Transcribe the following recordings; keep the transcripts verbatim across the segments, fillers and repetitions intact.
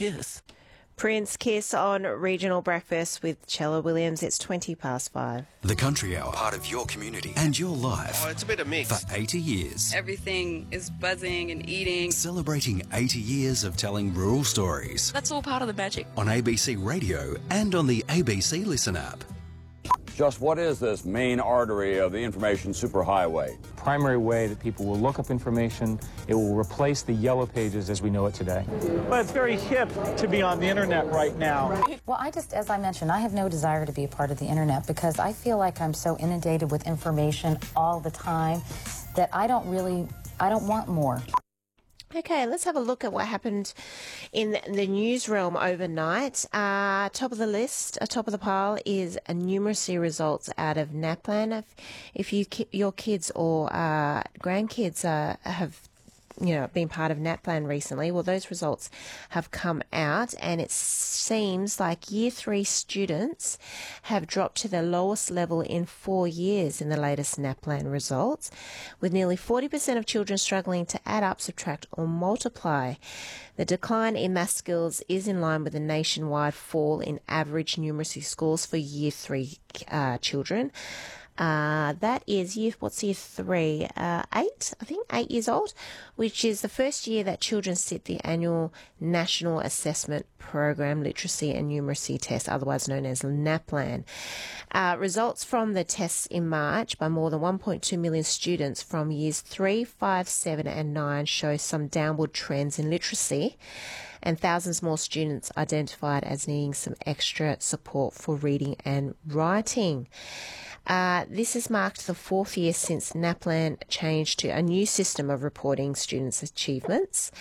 Kiss. Prince Kiss on Regional Breakfast with Chella Williams. It's twenty past five. The Country Hour, part of your community and your life. Oh, it's a bit of mix. For eighty years. Everything is buzzing and eating. Celebrating eighty years of telling rural stories. That's all part of the magic. On A B C Radio and on the A B C Listen app. Just what is this main artery of the information superhighway? Primary way that people will look up information. It will replace the yellow pages as we know it today. Well, it's very hip to be on the internet right now. Well, I just, as I mentioned, I have no desire to be a part of the internet because I feel like I'm so inundated with information all the time that I don't really, I don't want more. Okay, let's have a look at what happened in the news realm overnight. Uh, top of the list, uh, top of the pile is a numeracy results out of NAPLAN. If, if you your kids or uh, grandkids uh, have you know, been part of NAPLAN recently, well, those results have come out, and it seems like year three students have dropped to their lowest level in four years in the latest NAPLAN results, with nearly forty percent of children struggling to add up, subtract, or multiply. The decline in math skills is in line with the nationwide fall in average numeracy scores for year three uh, children. Uh, that is year, what's year three? Uh, eight, I think, eight years old, which is the first year that children sit the annual National Assessment Program Literacy and Numeracy Test, otherwise known as NAPLAN. Uh, results from the tests in March by more than one point two million students from years three, five, seven, and nine show some downward trends in literacy, and thousands more students identified as needing some extra support for reading and writing. Uh, this has marked the fourth year since NAPLAN changed to a new system of reporting students' achievements.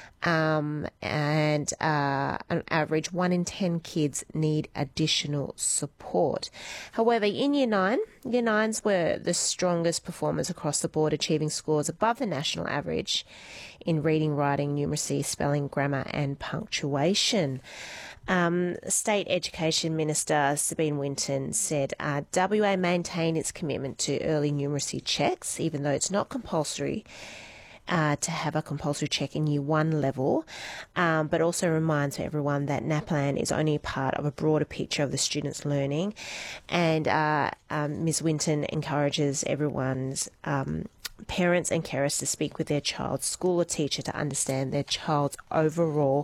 Um, and uh, on average, one in ten kids need additional support. However, in year nine, year nines were the strongest performers across the board, achieving scores above the national average in reading, writing, numeracy, spelling, grammar, and punctuation. Um, State Education Minister Sabine Winton said uh, W A maintained its commitment to early numeracy checks, even though it's not compulsory uh, to have a compulsory check in year one level, um, but also reminds everyone that NAPLAN is only part of a broader picture of the students' learning. And uh, um, Miz Winton encourages everyone's um, parents and carers to speak with their child's school or teacher to understand their child's overall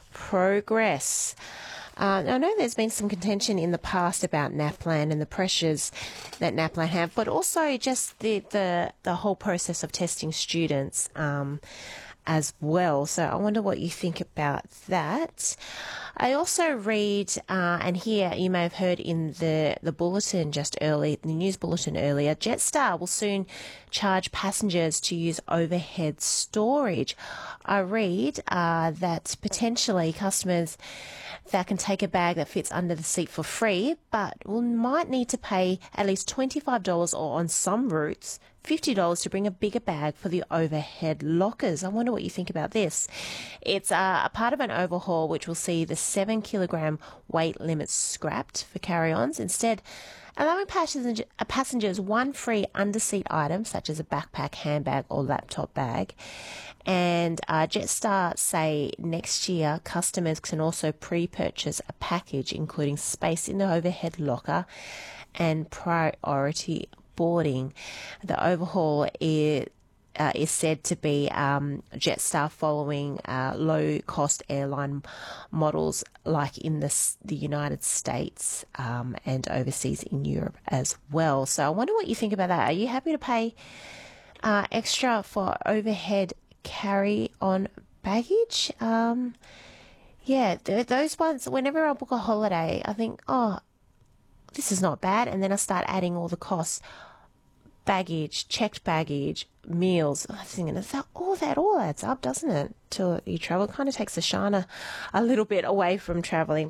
progress. Uh, I know there's been some contention in the past about NAPLAN and the pressures that NAPLAN have, but also just the, the, the whole process of testing students um, as well. So I wonder what you think about that. I also read, uh, and here you may have heard in the, the bulletin just early, the news bulletin earlier, Jetstar will soon charge passengers to use overhead storage. I read uh, that potentially customers that can take a bag that fits under the seat for free, but will might need to pay at least twenty-five dollars or on some routes fifty dollars to bring a bigger bag for the overhead lockers. I wonder what you think about this. It's uh, a part of an overhaul which will see the seven kilogram weight limit scrapped for carry-ons, instead allowing passenger, uh, passengers one free under-seat item such as a backpack, handbag or laptop bag. And uh, Jetstar say next year customers can also pre-purchase a package including space in the overhead locker and priority boarding. The overhaul is, uh, is said to be um, Jetstar following uh, low-cost airline models like in the, the United States um, and overseas in Europe as well. So I wonder what you think about that. Are you happy to pay uh, extra for overhead carry-on baggage? Um, yeah, th- those ones, whenever I book a holiday, I think, oh, this is not bad. And then I start adding all the costs. Baggage, checked baggage, meals. I was thinking, that all that all adds up, doesn't it? Till you travel, it kind of takes the shine a, a little bit away from traveling.